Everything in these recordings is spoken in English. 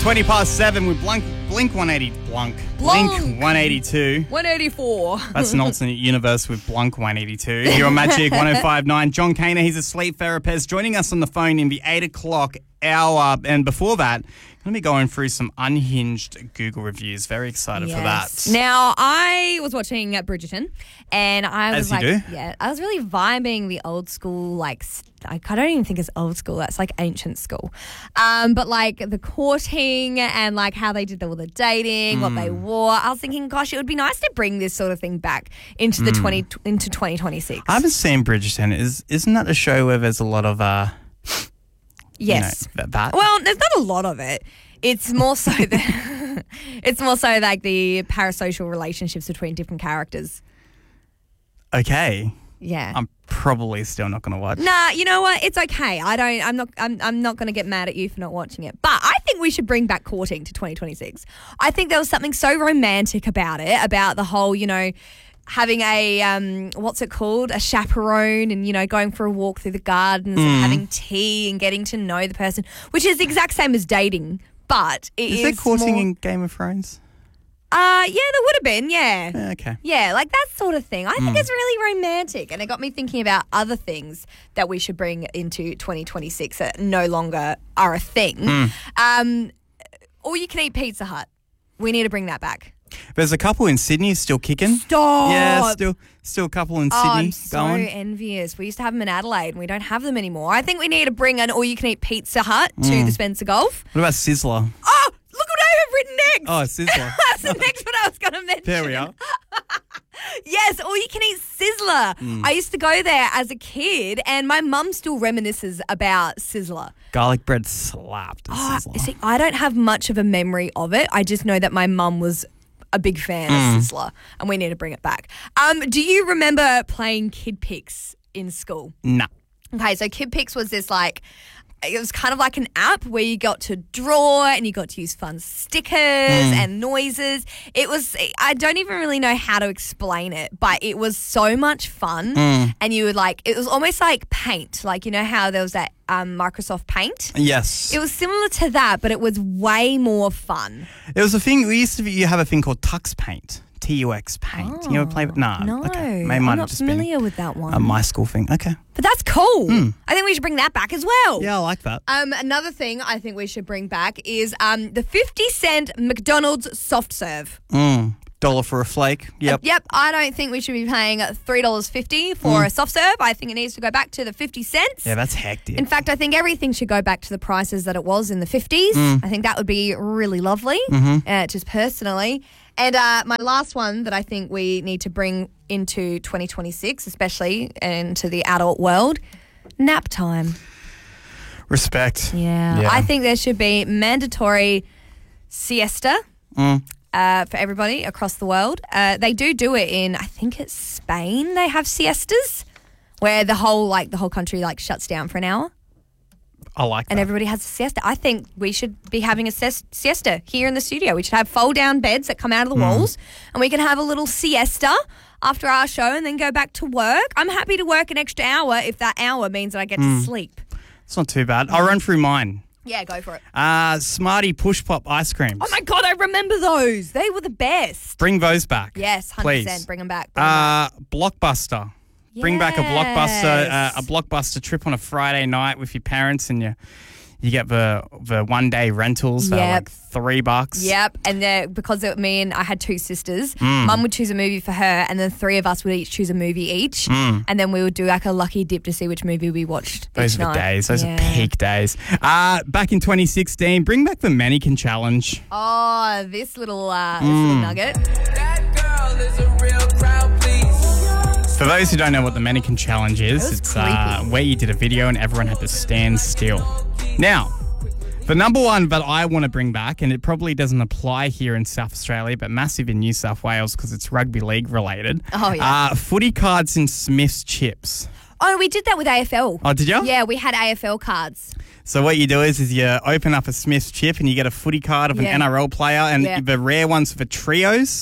20 past 7 with Blink 182. 184. That's an alternate universe with Blunk 182. Here on Magic 105.9. John Kaner, he's a sleep therapist, joining us on the phone in the 8 o'clock hour. And before that, going to be going through some unhinged Google reviews. Very excited for that. Now, I was watching Bridgerton, and I was As you do. I was really vibing the old school, I don't even think it's old school. That's like ancient school. But like the courting and like how they did all the dating, what they wore. I was thinking, gosh, it would be nice to bring this sort of thing back into the into 2026. I haven't seen Bridgerton. Isn't that a show where there's a lot of yes. that? Well, there's not a lot of it. It's more so that it's more so like the parasocial relationships between different characters. Okay. Yeah. I'm probably still not going to watch. Nah, you know what? It's okay. I'm not going to get mad at you for not watching it. But I think we should bring back courting to 2026. I think there was something so romantic about it, about the whole, having a what's it called? A chaperone, and going for a walk through the gardens and having tea and getting to know the person, which is the exact same as dating, but is there courting in Game of Thrones? Yeah, there would have been, yeah. Okay. Yeah, like that sort of thing. I think it's really romantic, and it got me thinking about other things that we should bring into 2026 that no longer are a thing. Or you can eat Pizza Hut. We need to bring that back. There's a couple in Sydney still kicking. Stop! Yeah, still a couple in Sydney I'm so going. envious. We used to have them in Adelaide, and we don't have them anymore. I think we need to bring an all-you-can-eat Pizza Hut to the Spencer Golf. What about Sizzler? Oh, look what I have written next. Oh, Sizzler. That's the next one I was going to mention. There we are. Yes, or you can eat Sizzler. I used to go there as a kid, and my mum still reminisces about Sizzler. Garlic bread slapped at Sizzler. See, I don't have much of a memory of it. I just know that my mum was a big fan of Sizzler, and we need to bring it back. Do you remember playing Kid Pix in school? Nah. Okay, so Kid Pix was this it was kind of like an app where you got to draw and you got to use fun stickers and noises. I don't even really know how to explain it, but it was so much fun. And you would it was almost like Paint. How there was that Microsoft Paint? Yes. It was similar to that, but it was way more fun. There was a thing, you have a thing called Tux Paint. TUX Paint. You ever play with? No. Okay. Maybe I'm not familiar with that one. My school thing. Okay. But that's cool. I think we should bring that back as well. Yeah, I like that. Another thing I think we should bring back is the 50-cent McDonald's soft serve. $1 for a flake. Yep. Yep. I don't think we should be paying $3.50 for a soft serve. I think it needs to go back to the 50 cents. Yeah, that's hectic. In fact, I think everything should go back to the prices that it was in the 50s. I think that would be really lovely, just personally. And my last one that I think we need to bring into 2026, especially into the adult world, nap time. Respect. Yeah. I think there should be mandatory siesta for everybody across the world. They do it in, I think it's Spain. They have siestas where the whole country shuts down for an hour. I like that. And everybody has a siesta. I think we should be having a siesta here in the studio. We should have fold-down beds that come out of the walls, and we can have a little siesta after our show and then go back to work. I'm happy to work an extra hour if that hour means that I get to sleep. It's not too bad. I'll run through mine. Yeah, go for it. Smarty Push Pop ice creams. Oh, my God, I remember those. They were the best. Bring those back. Yes, 100%. Please. Bring them back. Blockbuster. Bring back a blockbuster trip on a Friday night with your parents, and you get the 1 day rentals for like $3. Yep, and because me and I had two sisters, Mum would choose a movie for her, and then three of us would each choose a movie each, and then we would do a lucky dip to see which movie we watched. Those are the days. Those are peak days. Back in 2016, bring back the mannequin challenge. Oh, this little nugget. That girl is a real crowd, please. For those who don't know what the mannequin challenge is, it's where you did a video and everyone had to stand still. Now, the number one that I want to bring back, and it probably doesn't apply here in South Australia, but massive in New South Wales because it's rugby league related. Oh, yeah. Footy cards in Smith's chips. Oh, we did that with AFL. Oh, did you? Yeah, we had AFL cards. So what you do is you open up a Smith's chip and you get a footy card of an NRL player, and the rare ones for trios.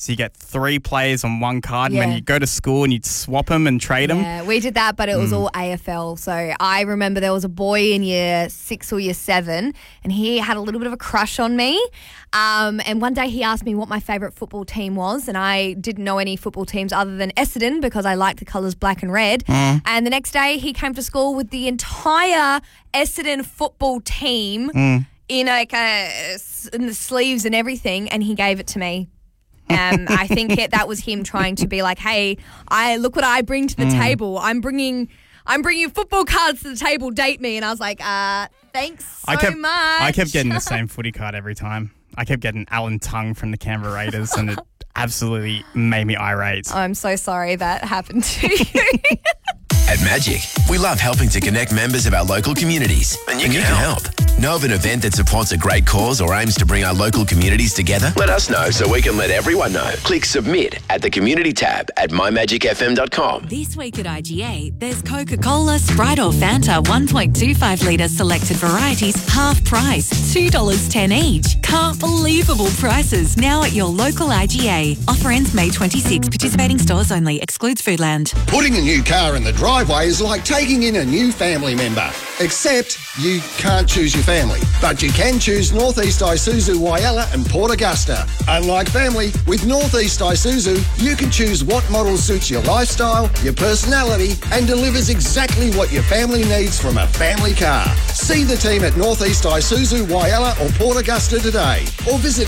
So you get 3 players on one card, and Yeah. then you go to school and you'd swap them and trade them. Yeah, we did that, but it was all AFL. So I remember there was a boy in year 6 or year 7, and he had a little bit of a crush on me. And one day he asked me what my favourite football team was, and I didn't know any football teams other than Essendon because I like the colours black and red. And the next day he came to school with the entire Essendon football team in in the sleeves and everything, and he gave it to me. I think that was him trying to be like, hey, look what I bring to the table. I'm bringing football cards to the table. Date me. And I was like, thanks so much. I kept getting the same footy card every time. I kept getting Alan Tongue from the Canberra Raiders, and it absolutely made me irate. I'm so sorry that happened to you. At Magic, we love helping to connect members of our local communities. And you can help. Know of an event that supports a great cause or aims to bring our local communities together? Let us know so we can let everyone know. Click submit at the community tab at mymagicfm.com. This week at IGA, there's Coca-Cola, Sprite or Fanta 1.25 litre selected varieties, half price, $2.10 each. Can't believable prices now at your local IGA. Offer ends May 26. Participating stores only. Excludes Foodland. Putting a new car in the driveway is like taking in a new family member. Except you can't choose your family, but you can choose Northeast Isuzu Whyalla and Port Augusta. Unlike family, with Northeast Isuzu, you can choose what model suits your lifestyle, your personality, and delivers exactly what your family needs from a family car. See the team at Northeast Isuzu Whyalla or Port Augusta today, or visit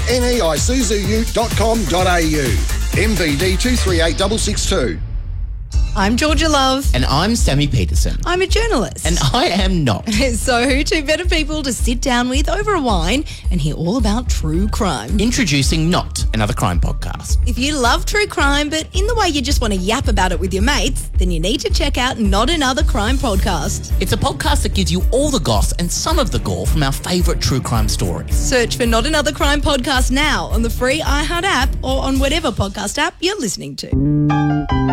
neisuzu.com.au. MVD 238662. I'm Georgia Love. And I'm Sammy Peterson. I'm a journalist. And I am not. So who two better people to sit down with over a wine and hear all about true crime? Introducing Not, another crime podcast. If you love true crime, but in the way you just want to yap about it with your mates, then you need to check out Not Another Crime Podcast. It's a podcast that gives you all the goss and some of the gore from our favourite true crime stories. Search for Not Another Crime Podcast now on the free iHeart app or on whatever podcast app you're listening to.